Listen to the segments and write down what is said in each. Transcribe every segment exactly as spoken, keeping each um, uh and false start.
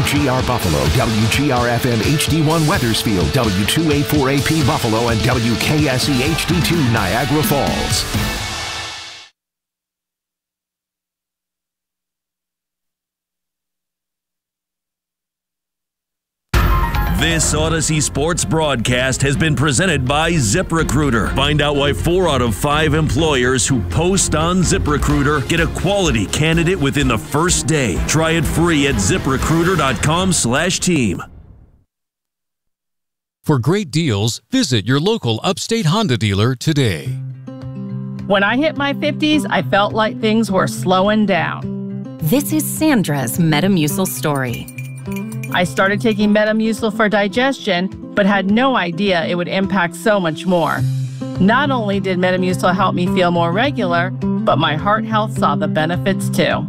G R Buffalo, W G R F M H D one Weathersfield, W two eighty-four A P Buffalo, and W K S E H D two Niagara Falls. This Odyssey Sports broadcast has been presented by ZipRecruiter. Find out why four out of five employers who post on ZipRecruiter get a quality candidate within the first day. Try it free at ZipRecruiter.com slash team. For great deals, visit your local Upstate Honda dealer today. When I hit my fifties, I felt like things were slowing down. This is Sandra's Metamucil story. I started taking Metamucil for digestion, but had no idea it would impact so much more. Not only did Metamucil help me feel more regular, but my heart health saw the benefits too.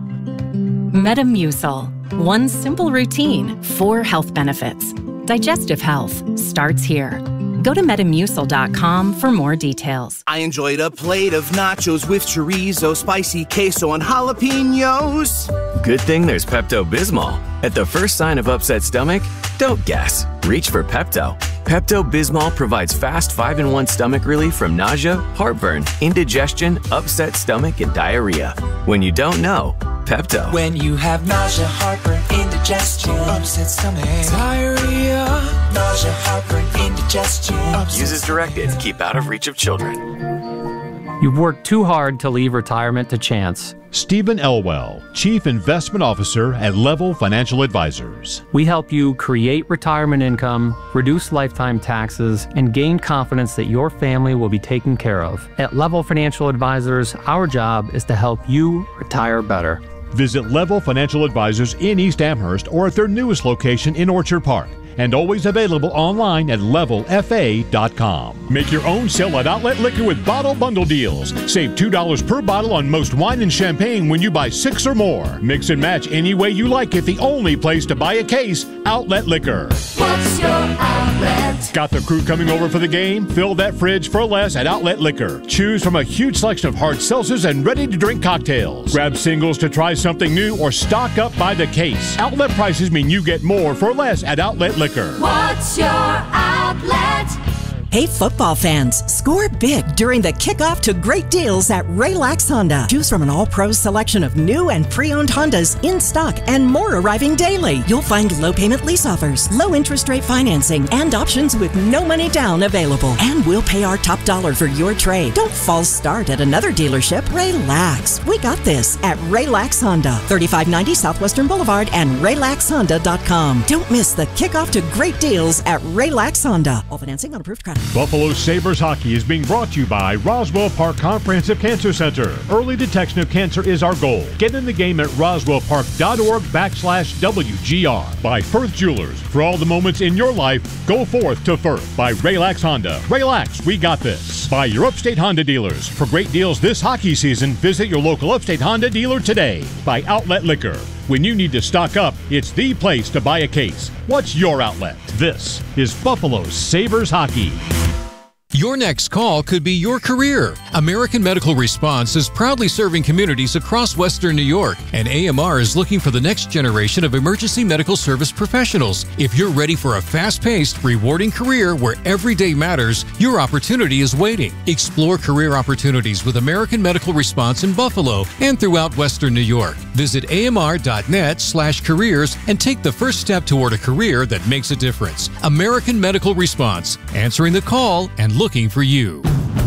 Metamucil. One simple routine, four health benefits. Digestive health starts here. Go to Metamucil dot com for more details. I enjoyed a plate of nachos with chorizo, spicy queso, and jalapenos. Good thing there's Pepto-Bismol. At the first sign of upset stomach, don't guess. Reach for Pepto. Pepto-Bismol provides fast five in one stomach relief from nausea, heartburn, indigestion, upset stomach, and diarrhea. When you don't know, Pepto. When you have nausea, heartburn, indigestion, upset stomach, diarrhea, nausea, heartburn, indigestion. Use as directed. Keep out of reach of children. You've worked too hard to leave retirement to chance. Stephen Elwell, Chief Investment Officer at Level Financial Advisors. We help you create retirement income, reduce lifetime taxes, and gain confidence that your family will be taken care of. At Level Financial Advisors, our job is to help you retire better. Visit Level Financial Advisors in East Amherst or at their newest location in Orchard Park. And always available online at level f a dot com. Make your own sell at Outlet Liquor with bottle bundle deals. Save two dollars per bottle on most wine and champagne when you buy six or more. Mix and match any way you like it. The only place to buy a case, Outlet Liquor. What's your outlet? Got the crew coming over for the game? Fill that fridge for less at Outlet Liquor. Choose from a huge selection of hard seltzers and ready-to-drink cocktails. Grab singles to try something new or stock up by the case. Outlet prices mean you get more for less at Outlet Liquor. What's your outlet? Hey football fans, score big during the kickoff to great deals at Raylax Honda. Choose from an all-pro selection of new and pre-owned Hondas in stock and more arriving daily. You'll find low payment lease offers, low interest rate financing, and options with no money down available. And we'll pay our top dollar for your trade. Don't false start at another dealership. Relax. We got this at Raylax Honda, thirty-five ninety Southwestern Boulevard and Raylax Honda dot com. Don't miss the kickoff to great deals at Raylax Honda. All financing on approved credit. Buffalo Sabres hockey is being brought to you by Roswell Park Comprehensive Cancer Center. Early detection of cancer is our goal. Get in the game at roswellpark.org backslash WGR. By Firth Jewelers. For all the moments in your life, go forth to Firth. By Raylax Honda. Relax, we got this. By your Upstate Honda dealers. For great deals this hockey season, visit your local Upstate Honda dealer today. By Outlet Liquor. When you need to stock up, it's the place to buy a case. What's your outlet? This is Buffalo Sabres hockey. Your next call could be your career. American Medical Response is proudly serving communities across Western New York, and A M R is looking for the next generation of emergency medical service professionals. If you're ready for a fast-paced, rewarding career where every day matters, your opportunity is waiting. Explore career opportunities with American Medical Response in Buffalo and throughout Western New York. Visit amr.net slash careers and take the first step toward a career that makes a difference. American Medical Response, answering the call and looking for you.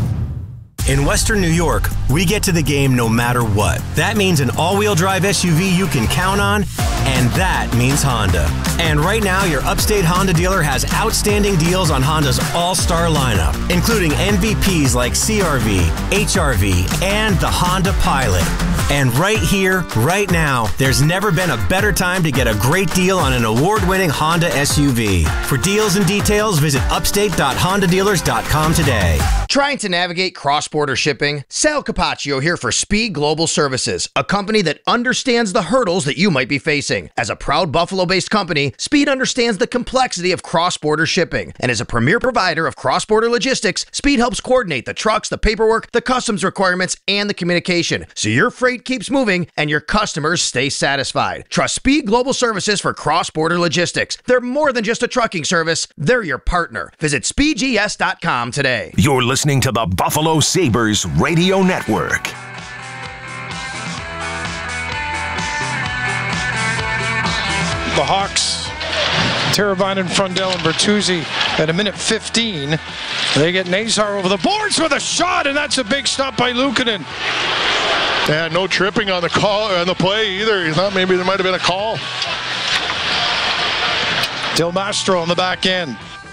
In Western New York, we get to the game no matter what. That means an all-wheel drive S U V you can count on, and that means Honda. And right now, your Upstate Honda dealer has outstanding deals on Honda's all-star lineup, including M V Ps like C R V, H R V, and the Honda Pilot. And right here, right now, there's never been a better time to get a great deal on an award-winning Honda S U V. For deals and details, visit upstate dot honda dealers dot com today. Trying to navigate cross-border shipping? Sal Capaccio here for Speed Global Services, a company that understands the hurdles that you might be facing. As a proud Buffalo-based company, Speed understands the complexity of cross-border shipping, and as a premier provider of cross-border logistics, Speed helps coordinate the trucks, the paperwork, the customs requirements, and the communication, so your freight freight keeps moving and your customers stay satisfied. Trust Speed Global Services for cross-border logistics. They're more than just a trucking service. They're your partner. Visit speed g s dot com today. You're listening to the Buffalo Sabres Radio Network. The Hawks, Teravainen, Frundell, and Bertuzzi at a minute fifteen. They get Nazar over the boards with a shot, and that's a big stop by Luukkonen. Yeah, no tripping on the call on the play either. He thought maybe there might have been a call. Del Mastro on the back end.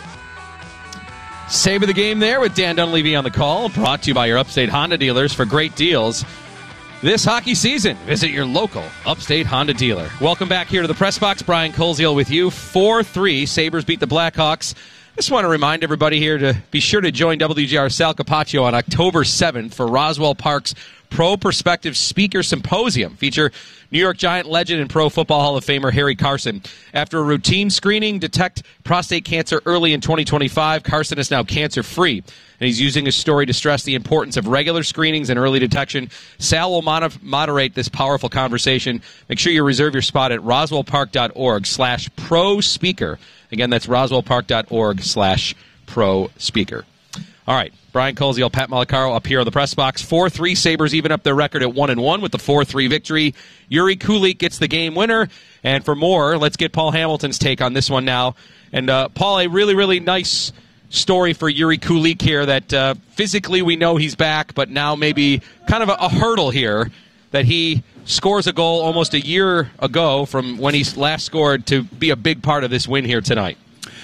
Save of the game there with Dan Dunleavy on the call. Brought to you by your Upstate Honda dealers for great deals this hockey season. Visit your local Upstate Honda dealer. Welcome back here to the Press Box. Brian Koziel with you. four three. Sabres beat the Blackhawks. Just want to remind everybody here to be sure to join W G R Sal Capaccio on October seventh for Roswell Park's Pro Perspective Speaker Symposium. Feature New York Giant legend and Pro Football Hall of Famer Harry Carson. After a routine screening, detect prostate cancer early in twenty twenty-five. Carson is now cancer-free, and he's using his story to stress the importance of regular screenings and early detection. Sal will mod- moderate this powerful conversation. Make sure you reserve your spot at roswellpark.org slash pro speaker. Again, that's roswellpark.org slash pro speaker. All right, Brian Koziel, Pat Malacaro up here on the Press Box. four three, Sabres even up their record at one and one with the four three victory. Yuri Kulich gets the game winner. And for more, let's get Paul Hamilton's take on this one now. And, uh, Paul, a really, really nice story for Yuri Kulich here that uh, physically we know he's back, but now maybe kind of a, a hurdle here that he scores a goal almost a year ago from when he last scored to be a big part of this win here tonight.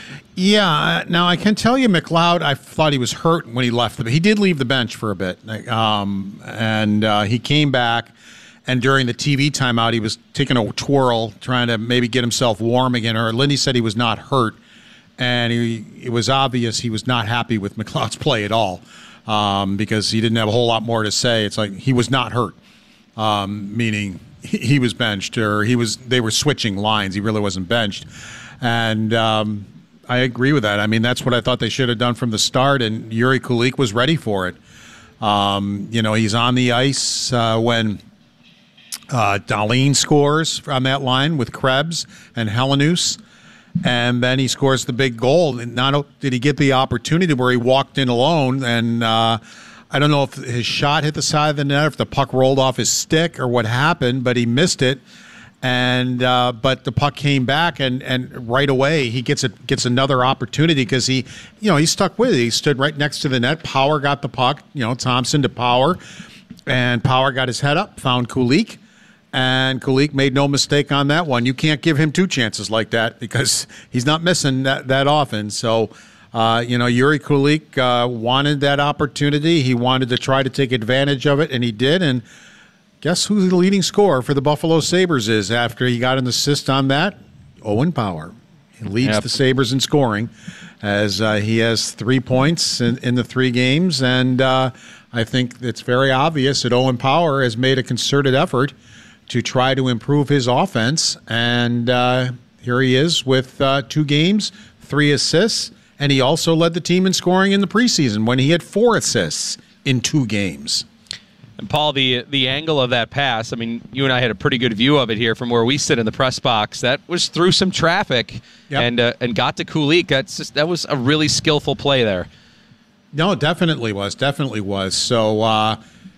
Yeah, now I can tell you McLeod, I thought he was hurt when he left. The, he did leave the bench for a bit, um, and uh, he came back, and during the T V timeout, he was taking a twirl, trying to maybe get himself warm again. Or Lindy said he was not hurt, and he, it was obvious he was not happy with McLeod's play at all um, because he didn't have a whole lot more to say. It's like he was not hurt, um, meaning he, he was benched, or he was. They were switching lines. He really wasn't benched, and um, I agree with that. I mean, that's what I thought they should have done from the start, and Yuri Kulich was ready for it. Um, you know, he's on the ice uh, when uh, Dahlin scores on that line with Krebs and Helenius, and then he scores the big goal. And not did he get the opportunity where he walked in alone, and uh, I don't know if his shot hit the side of the net, if the puck rolled off his stick or what happened, but he missed it. And uh, but the puck came back, and, and right away he gets a, gets another opportunity because he, you know, he stuck with it. He stood right next to the net. Power got the puck, you know, Thompson to Power, and Power got his head up, found Kulich, and Kulich made no mistake on that one. You can't give him two chances like that because he's not missing that, that often. So, uh, you know, Yuri Kulich uh, wanted that opportunity. He wanted to try to take advantage of it, and he did, and guess who the leading scorer for the Buffalo Sabres is after he got an assist on that? Owen Power. He leads yep. the Sabres in scoring as uh, he has three points in, in the three games. And uh, I think it's very obvious that Owen Power has made a concerted effort to try to improve his offense. And uh, here he is with uh, two games, three assists. And he also led the team in scoring in the preseason when he had four assists in two games. And Paul, the the angle of that pass, I mean, you and I had a pretty good view of it here from where we sit in the press box. That was through some traffic yep. and uh, and got to Kulich. That's just, that was a really skillful play there. No, it definitely was. Definitely was. So, uh,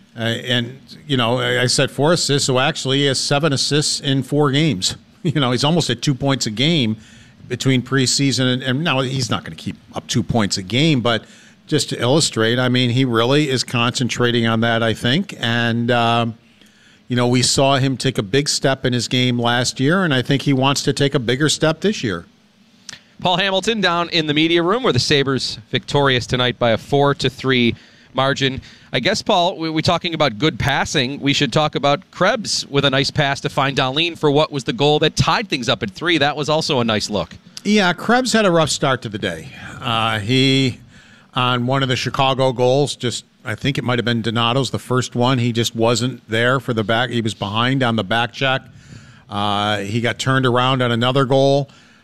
and, you know, I said four assists, so actually he has seven assists in four games. You know, he's almost at two points a game between preseason. And, and now he's not going to keep up two points a game, but just to illustrate, I mean, he really is concentrating on that, I think. And, um, you know, we saw him take a big step in his game last year, and I think he wants to take a bigger step this year. Paul Hamilton down in the media room where the Sabres victorious tonight by a four to three margin. I guess, Paul, we, we're talking about good passing. We should talk about Krebs with a nice pass to find Dahlin for what was the goal that tied things up at three. That was also a nice look. Yeah, Krebs had a rough start to the day. Uh, he... On one of the Chicago goals, just I think it might have been Donato's, the first one. He just wasn't there for the back. He was behind on the back check. Uh, he got turned around on another goal.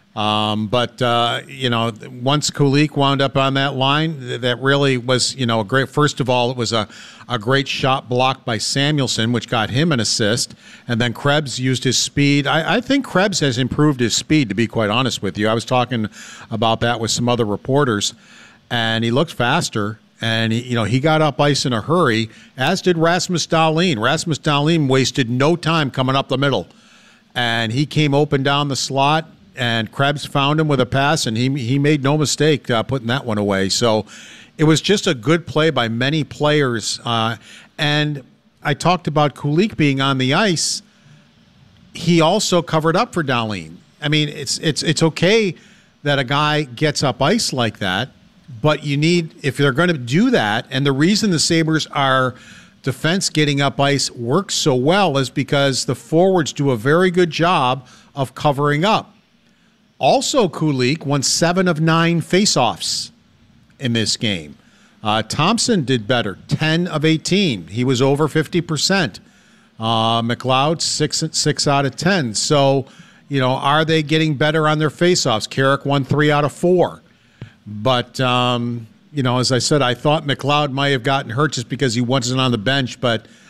Um, but, uh, you know, once Kulich wound up on that line, that really was, you know, a great, first of all, it was a, a great shot blocked by Samuelson, which got him an assist. And then Krebs used his speed. I, I think Krebs has improved his speed, to be quite honest with you. I was talking about that with some other reporters, and he looked faster. And, he, you know, he got up ice in a hurry, as did Rasmus Dahlin. Rasmus Dahlin wasted no time coming up the middle. And he came open down the slot. And Krebs found him with a pass, and he he made no mistake uh, putting that one away. So it was just a good play by many players. Uh, and I talked about Kulich being on the ice. He also covered up for Dahlin. I mean, it's it's it's okay that a guy gets up ice like that, but you need, if they're going to do that, and the reason the Sabres are defense getting up ice works so well is because the forwards do a very good job of covering up. Also, Kulich won seven of nine faceoffs in this game. Uh, Thompson did better, ten of eighteen. He was over fifty percent. Uh, McLeod, six, six out of ten. So, you know, are they getting better on their faceoffs? Carrick won three out of four. But, um, you know, as I said, I thought McLeod might have gotten hurt just because he wasn't on the bench, but